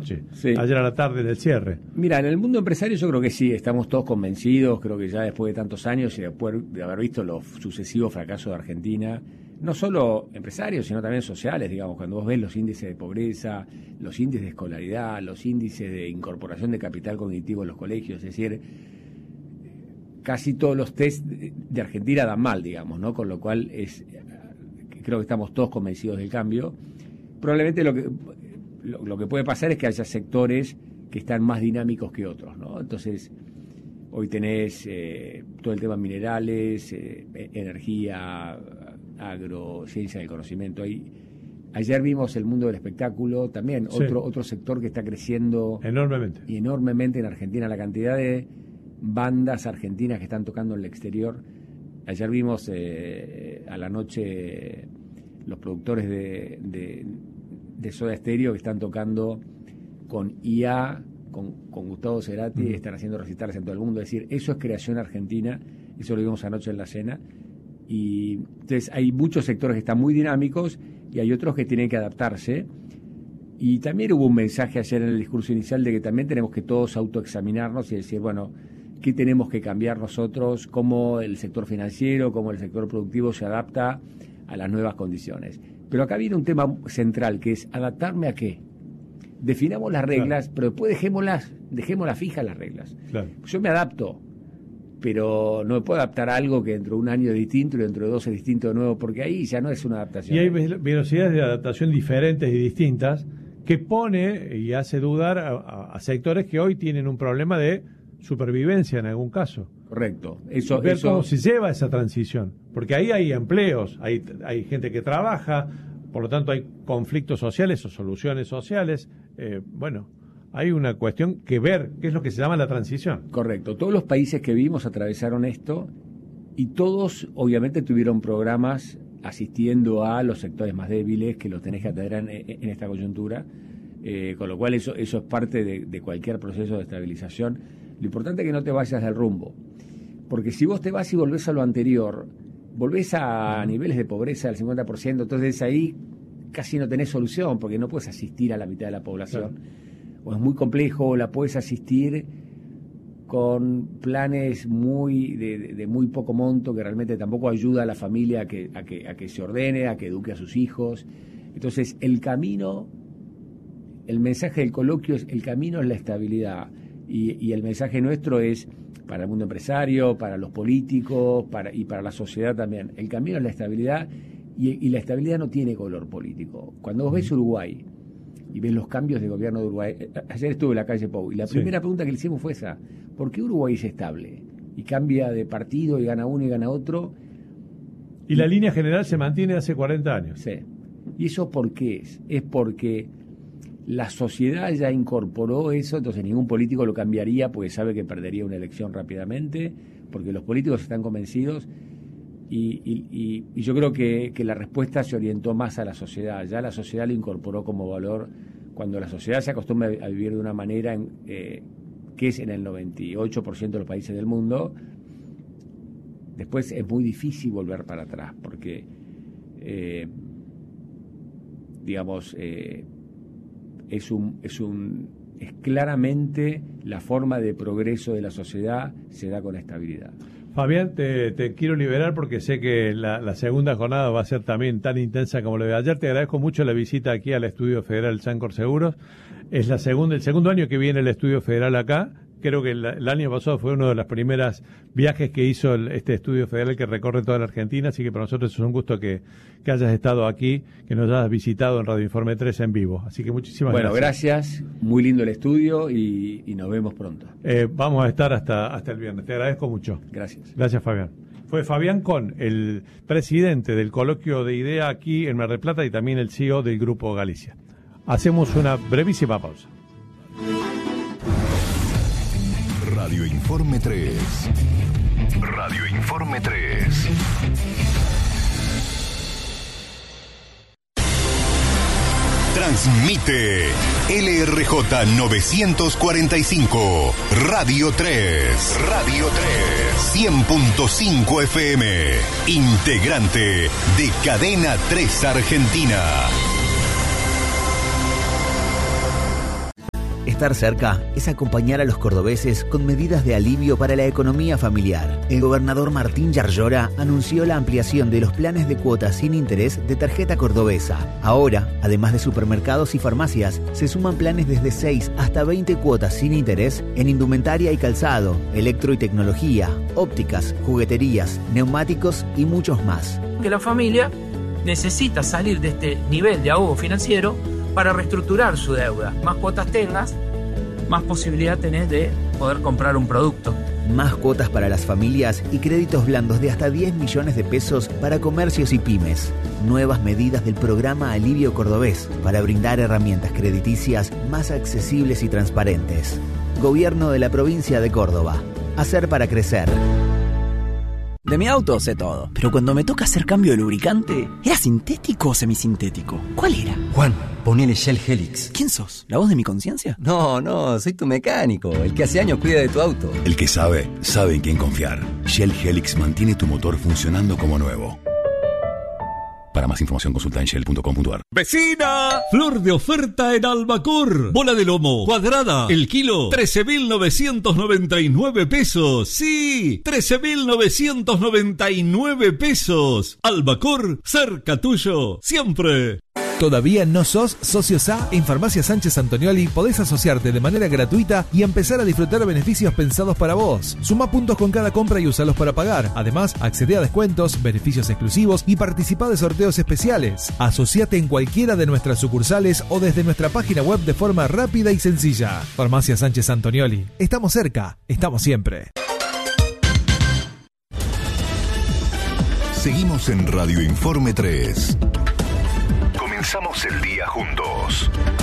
Sí. Ayer a la tarde del cierre. Mira, en el mundo empresario yo creo que sí, estamos todos convencidos, creo que ya después de tantos años y después de haber visto los sucesivos fracasos de Argentina, no solo empresarios, sino también sociales, digamos, cuando vos ves los índices de pobreza, los índices de escolaridad, los índices de incorporación de capital cognitivo en los colegios, es decir, casi todos los test de Argentina dan mal, digamos, ¿no? Con lo cual creo que estamos todos convencidos del cambio. Probablemente lo que puede pasar es que haya sectores que están más dinámicos que otros, ¿no? Entonces, hoy tenés todo el tema minerales, energía, agro, ciencia del conocimiento. Ayer vimos el mundo del espectáculo, también otro sector que está creciendo enormemente en Argentina, la cantidad de bandas argentinas que están tocando en el exterior. Ayer vimos a la noche los productores de Soda Stereo que están tocando con IA, con Gustavo Cerati, están haciendo recitales en todo el mundo. Es decir, eso es creación argentina, eso lo vimos anoche en la cena. Y entonces hay muchos sectores que están muy dinámicos y hay otros que tienen que adaptarse. Y también hubo un mensaje ayer en el discurso inicial de que también tenemos que todos autoexaminarnos y decir, bueno, ¿qué tenemos que cambiar nosotros? ¿Cómo el sector financiero, cómo el sector productivo se adapta a las nuevas condiciones? Pero acá viene un tema central, que es ¿adaptarme a qué? Definamos las reglas, pero después dejémoslas fijas las reglas. Claro. Yo me adapto, pero no me puedo adaptar a algo que dentro de un año es distinto y dentro de 2 es distinto de nuevo, porque ahí ya no es una adaptación. Y hay velocidades de adaptación diferentes y distintas que pone y hace dudar a sectores que hoy tienen un problema de supervivencia en algún caso. Correcto. Ver cómo se lleva esa transición, porque ahí hay empleos, hay gente que trabaja, por lo tanto hay conflictos sociales o soluciones sociales. Hay una cuestión que ver, qué es lo que se llama la transición. Correcto. Todos los países que vimos atravesaron esto y todos obviamente tuvieron programas asistiendo a los sectores más débiles que los tenés que atender en esta coyuntura, con lo cual eso es parte de cualquier proceso de estabilización. Lo importante es que no te vayas del rumbo, porque si vos te vas y volvés a lo anterior, volvés a niveles de pobreza del 50%, entonces ahí casi no tenés solución, porque no puedes asistir a la mitad de la población. Claro. O es muy complejo, o la puedes asistir con planes de muy poco monto, que realmente tampoco ayuda a la familia a que se ordene, a que eduque a sus hijos. Entonces, el mensaje del coloquio es: el camino es la estabilidad. Y el mensaje nuestro es para el mundo empresario, para los políticos y para la sociedad también. El camino es la estabilidad y la estabilidad no tiene color político. Cuando vos ves Uruguay y ves los cambios de gobierno de Uruguay, ayer estuve en la calle Pou y la primera pregunta que le hicimos fue esa: ¿por qué Uruguay es estable? Y cambia de partido y gana uno y gana otro. Y la línea general se mantiene hace 40 años. Sí. ¿Y eso por qué es? Es porque la sociedad ya incorporó eso, entonces ningún político lo cambiaría porque sabe que perdería una elección rápidamente, porque los políticos están convencidos y yo creo que la respuesta se orientó más a la sociedad. Ya la sociedad lo incorporó como valor. Cuando la sociedad se acostumbra a vivir de una manera que es en el 98% de los países del mundo, después es muy difícil volver para atrás, porque es claramente la forma de progreso de la sociedad se da con estabilidad. Fabián, te quiero liberar porque sé que la segunda jornada va a ser también tan intensa como la de ayer. Te agradezco mucho la visita aquí al Estudio Federal Sancor Seguros. Es el segundo año que viene el Estudio Federal acá. Creo que el año pasado fue uno de los primeros viajes que hizo este Estudio Federal que recorre toda la Argentina, así que para nosotros es un gusto que hayas estado aquí, que nos hayas visitado en Radio Informe 3 en vivo. Así que muchísimas gracias. Bueno, gracias, muy lindo el estudio y nos vemos pronto. Vamos a estar hasta el viernes, te agradezco mucho. Gracias. Gracias, Fabián. Fue Fabián Con, el presidente del Coloquio de IDEA aquí en Mar del Plata y también el CEO del Grupo Galicia. Hacemos una brevísima pausa. Radio Informe 3. Radio Informe 3. Transmite LRJ 945, Radio 3. Radio 3. 100.5 FM. Integrante de Cadena 3 Argentina. Estar cerca es acompañar a los cordobeses con medidas de alivio para la economía familiar. El gobernador Martín Yarlora anunció la ampliación de los planes de cuotas sin interés de tarjeta cordobesa. Ahora, además de supermercados y farmacias, se suman planes desde 6 hasta 20 cuotas sin interés en indumentaria y calzado, electro y tecnología, ópticas, jugueterías, neumáticos y muchos más. Que la familia necesita salir de este nivel de ahogo financiero para reestructurar su deuda. Más cuotas tengas, más posibilidad tenés de poder comprar un producto. Más cuotas para las familias y créditos blandos de hasta 10 millones de pesos para comercios y pymes. Nuevas medidas del programa Alivio Cordobés para brindar herramientas crediticias más accesibles y transparentes. Gobierno de la provincia de Córdoba. Hacer para crecer. De mi auto sé todo, pero cuando me toca hacer cambio de lubricante, ¿era sintético o semisintético? ¿Cuál era? Juan, ponele Shell Helix. ¿Quién sos? ¿La voz de mi conciencia? No, soy tu mecánico, el que hace años cuida de tu auto. El que sabe en quién confiar. Shell Helix mantiene tu motor funcionando como nuevo. Para más información consulta en shell.com.ar. ¡Vecina! Flor de oferta en Albacor. Bola de lomo cuadrada, el kilo 13.999 pesos. Sí, 13.999 pesos. Albacor, cerca tuyo, siempre. ¿Todavía no sos socio SA? En Farmacia Sánchez Antonioli podés asociarte de manera gratuita y empezar a disfrutar beneficios pensados para vos. Suma puntos con cada compra y usalos para pagar. Además, accede a descuentos, beneficios exclusivos y participa de sorteos especiales. Asociate en cualquiera de nuestras sucursales o desde nuestra página web de forma rápida y sencilla. Farmacia Sánchez Antonioli. Estamos cerca, estamos siempre. Seguimos en Radio Informe 3. Comenzamos el día juntos.